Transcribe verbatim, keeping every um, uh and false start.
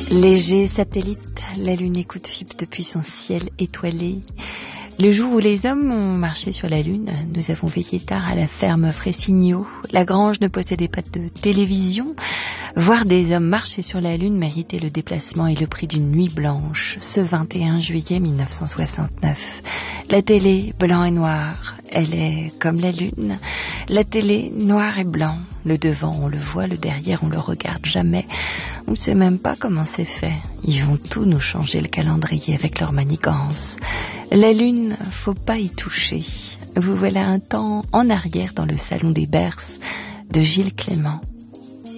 Léger satellite, la lune écoute fibre depuis son ciel étoilé. Le jour où les hommes ont marché sur la lune, nous avons veillé tard à la ferme Fressigno. La grange ne possédait pas de télévision. Voir des hommes marcher sur la lune méritait le déplacement et le prix d'une nuit blanche, ce vingt et un juillet mille neuf cent soixante-neuf. La télé, blanc et noir, elle est comme la lune. La télé, noir et blanc. Le devant, on le voit, le derrière, on le regarde jamais. On ne sait même pas comment c'est fait. Ils vont tout nous changer le calendrier avec leur manigance. La lune, faut pas y toucher. Vous voilà un temps en arrière dans le salon des Berces de Gilles Clément.